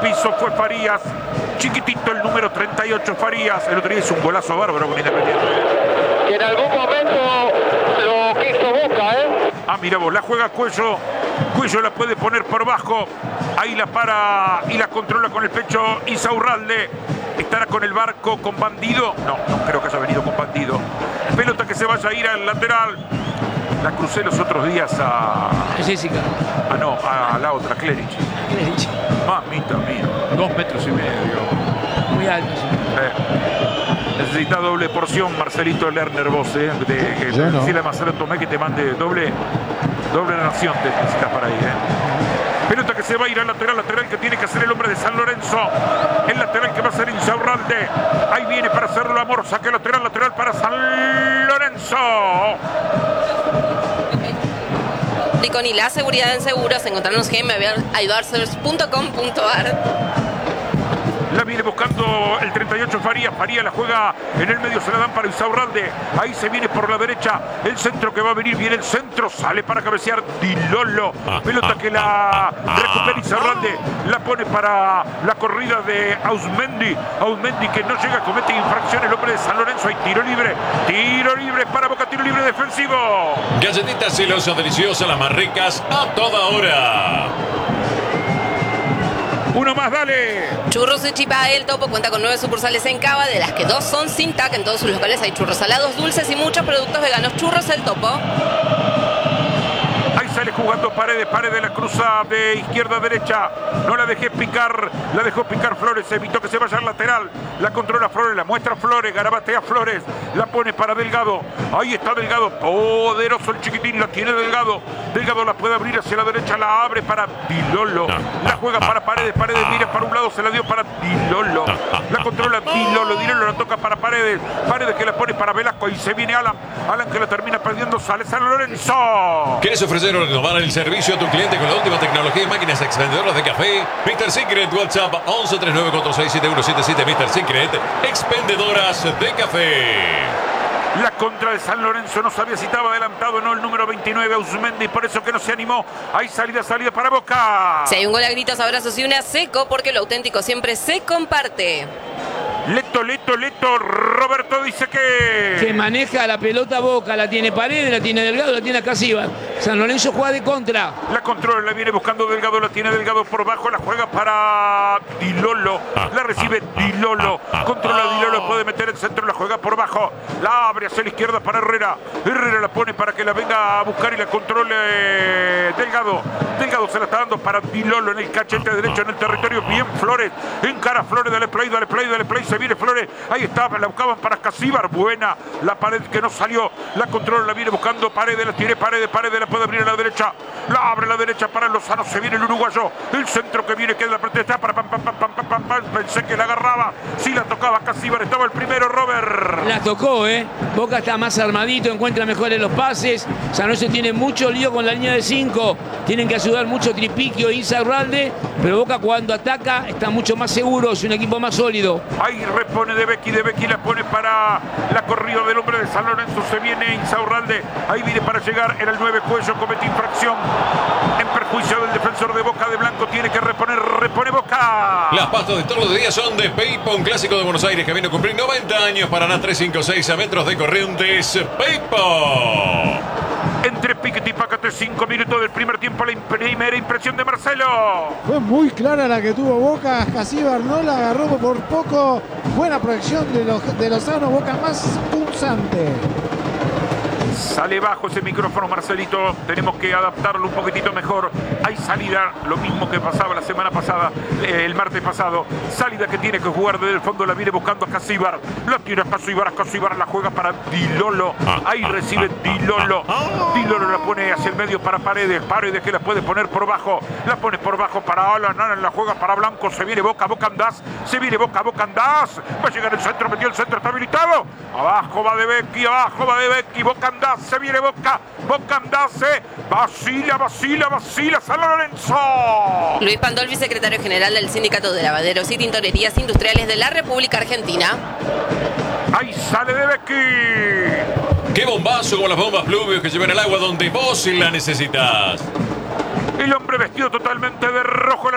piso fue Farías. Chiquitito el número 38, Farías. El otro día hizo un golazo bárbaro con Independiente. Que en algún momento lo quiso Boca, ¿eh? Mira vos, la juega Cuello. Cuello la puede poner por bajo. Ahí la para y la controla con el pecho Insaurralde. ¿Estará con el barco, con Bandido? No creo que haya venido con Bandido. Pelota que se vaya a ir al lateral. La crucé los otros días a Jessica. A la otra, Cleric. Mamita mía, 2 metros y medio. Muy alto. Necesita doble porción, Marcelito Lerner, vos, decirle a Marcelo Tomé que te mande doble ración te necesitas para ahí, Pelota que se va a ir al lateral que tiene que hacer el hombre de San Lorenzo. El lateral que va a ser Insaurralde. Ahí viene para hacerlo la Amor. Saque lateral para San Lorenzo. Con y la seguridad en seguros, encontrarnos gmayudar.com.ar. La viene buscando el 38 Farías. Farías la juega en el medio, se la dan para Insaurralde. Ahí se viene por la derecha. El centro que va a venir, viene el centro. Sale para cabecear Di Lollo. Pelota que la recupera Insaurralde. La pone para la corrida de Ausmendi. Ausmendi que no llega, comete infracción el hombre de San Lorenzo. Hay tiro libre. Tiro libre para Boca, tiro libre defensivo. Galletitas celosas, deliciosas, las más ricas a toda hora. Uno más, dale. Churros y Chipa El Topo cuenta con 9 sucursales en Cava, de las que 2 son sin TAC. En todos sus locales hay churros salados, dulces y muchos productos veganos. Churros El Topo. Ahí sale jugando Paredes la cruza de izquierda a derecha. No la dejé picar, la dejó picar Flores. Evitó que se vaya al lateral. La controla Flores, la muestra Flores, garabatea Flores. La pone para Delgado. Ahí está Delgado. Poderoso el chiquitín, la tiene Delgado. Delgado la puede abrir hacia la derecha, la abre para Di Lollo. La juega para Paredes mira para un lado, se la dio para Di Lollo. La controla Di Lollo la toca para Paredes que la pone para Velasco y se viene Alan que la termina perdiendo, sale San Lorenzo. ¿Quieres ofrecer o renovar el servicio a tu cliente con la última tecnología y máquinas expendedoras de café? Mr. Secret, WhatsApp 1139467177. Mr. Secret, expendedoras de café. La contra de San Lorenzo, no sabía si estaba adelantado, no, el número 29, Ausmendi, por eso que no se animó. Hay salida para Boca. Si hay un gol a gritos, abrazos y una seco, porque lo auténtico siempre se comparte. Leto, Roberto dice que maneja la pelota Boca, la tiene Paredes, la tiene Delgado, la tiene Acasíbar. San Lorenzo juega de contra. La controla, la viene buscando Delgado, la tiene Delgado por bajo, la juega para Di Lollo. La recibe Di Lollo. Controla Di Lollo, puede meter el centro, la juega por bajo. La abre hacia la izquierda para Herrera. Herrera la pone para que la venga a buscar y la controle Delgado. Delgado se la está dando para Di Lollo en el cachete derecho, en el territorio. Bien Flores. Encara Flores, dale play. Se viene Flores. Ahí está, la buscaban para Acasíbar. Buena la pared que no salió. La controla, la viene buscando Paredes. La tiene Paredes la puede abrir a la derecha. La abre a la derecha para Lozano. Se viene el uruguayo. El centro que viene queda la protesta para pensé que la agarraba. Sí la tocaba Acasíbar. Estaba el primero, Robert. La tocó, Boca está más armadito, encuentra mejores los pases. San Lorenzo tiene mucho lío con la línea de 5. Tienen que ayudar mucho Tripiquio e Insaurralde. Pero Boca cuando ataca está mucho más seguro. Es un equipo más sólido. Ahí repone de Becchi la pone para la corrida del hombre de San Lorenzo. Se viene Insaurralde. Ahí viene para llegar. Era el 9 Cuello, comete infracción en perjuicio del defensor de Boca de Blanco. Tiene que repone Boca. Las pastas de todos los días son de Peipo, un clásico de Buenos Aires que viene a cumplir 90 años. Paraná 356 a metros de Corrientes. Peipo. Entre Piquete y Pácate, 5 minutos del primer tiempo. La primera impresión de Marcelo. Fue muy clara la que tuvo Boca. Acasíbar no la agarró por poco. Buena proyección de Lozano. Boca más punzante. Sale bajo ese micrófono, Marcelito. Tenemos que adaptarlo un poquitito mejor. Hay salida, lo mismo que pasaba la semana pasada, el martes pasado. Salida que tiene que jugar desde el fondo, la viene buscando a Acasíbar. La tira a Acasíbar, la juega para Di Lollo. Ahí recibe Di Lollo. Di Lollo la pone hacia el medio para Paredes. Paredes que la puede poner por bajo. La pone por bajo para Alan. Alan la juega para Blanco. Se viene Boca andás. Se viene Boca andás. Va a llegar el centro, metió el centro, está habilitado. Abajo va de Becchi. Boca andás. Se viene Boca andás. Vacila San Lorenzo. Luis Pandolfi, secretario general del Sindicato de Lavaderos y Tintorerías Industriales de la República Argentina. Ahí sale de Becchi. ¡Qué bombazo como las bombas Pluvios que llevan el agua donde vos la necesitas! El hombre vestido totalmente de rojo.